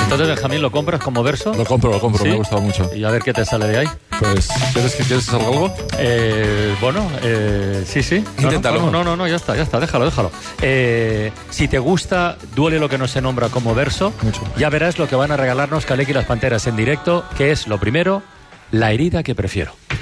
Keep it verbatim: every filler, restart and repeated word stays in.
Entonces, Benjamín, ¿lo compras como verso? Lo compro, lo compro, ¿Sí? me ha gustado mucho. Y a ver qué te sale de ahí. Pues, ¿quieres que quieres que salga algo? Eh, bueno, eh, sí, sí. No, Inténtalo. No, no, no, no, ya está, ya está, déjalo, déjalo. Eh, si te gusta Duele lo que no se nombra como verso, Mucho. ya verás lo que van a regalarnos Calec y las Panteras en directo, que es, lo primero, La herida que prefiero.